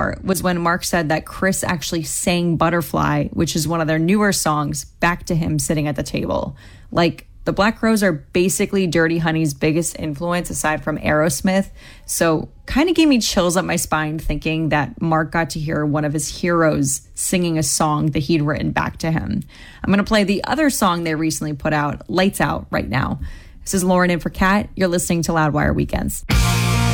part was when Mark said that Chris actually sang Butterfly, which is one of their newer songs, back to him sitting at the table. Like, the Black Crowes are basically Dirty Honey's biggest influence aside from Aerosmith. So kind of gave me chills up my spine thinking that Mark got to hear one of his heroes singing a song that he'd written back to him. I'm going to play the other song they recently put out, Lights Out, right now. This is Lauren in for Kat. You're listening to Loudwire Weekends.